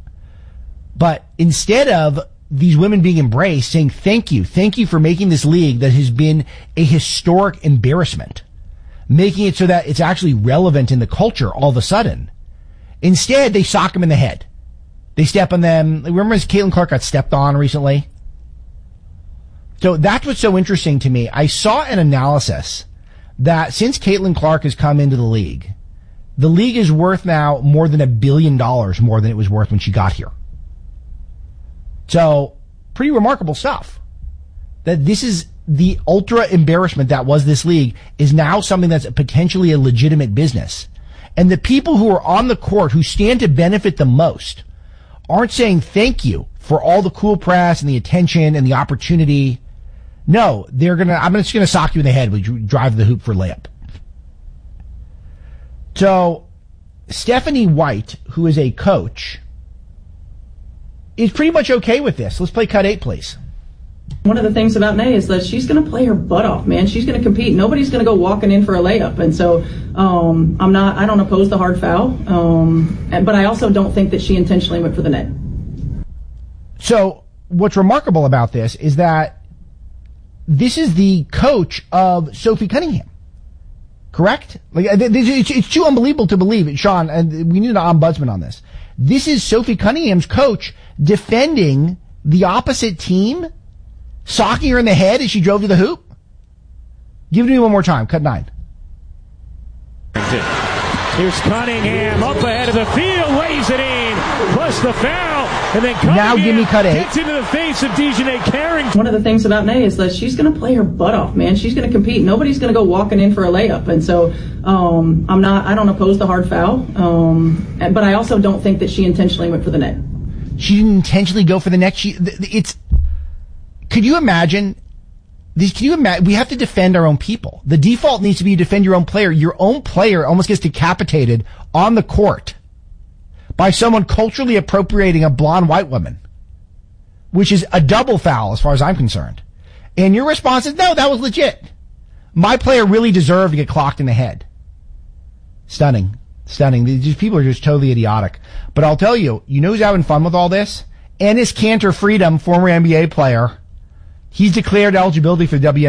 But instead of these women being embraced, saying thank you, thank you for making this league that has been a historic embarrassment, making it so that it's actually relevant in the culture all of a sudden. Instead, they sock them in the head. They step on them. Remember as Caitlin Clark got stepped on recently? So that's what's so interesting to me. I saw an analysis that since Caitlin Clark has come into the league, the league is worth now more than a billion dollars more than it was worth when she got here. So, pretty remarkable stuff. That this is the ultra embarrassment that was this league is now something that's potentially a legitimate business. And the people who are on the court who stand to benefit the most aren't saying thank you for all the cool press and the attention and the opportunity. No, they're gonna, I'm just gonna sock you in the head when you drive the hoop for layup. So, Stephanie White, who is a coach, is pretty much okay with this. Let's play cut eight, please. One of the things about Nay is that she's going to play her butt off, man. She's going to compete. Nobody's going to go walking in for a layup. And so um, I'm not, I don't oppose the hard foul, um, but I also don't think that she intentionally went for the net. So what's remarkable about this is that this is the coach of Sophie Cunningham. Correct? Like it's too unbelievable to believe it, Sean, and we need an ombudsman on this. This is Sophie Cunningham's coach defending the opposite team, socking her in the head as she drove to the hoop. Give it to me one more time. Cut nine. Here's Cunningham up ahead of the field, lays it in, plus the foul, and then Cunningham now give me cut eight. Gets into the face of Dejanay Carrington. One of the things about Nay is that she's going to play her butt off, man. She's going to compete. Nobody's going to go walking in for a layup, and so um, I'm not. I don't oppose the hard foul, um, but I also don't think that she intentionally went for the net. She didn't intentionally go for the net. She, it's. Could you imagine? This, can you imagine? We have to defend our own people. The default needs to be you defend your own player. Your own player almost gets decapitated on the court by someone culturally appropriating a blonde white woman, which is a double foul as far as I'm concerned. And your response is, no, that was legit. My player really deserved to get clocked in the head. Stunning. Stunning. These people are just totally idiotic. But I'll tell you, you know who's having fun with all this? Enes Kanter Freedom, former N B A player. He's declared eligibility for the W N B A.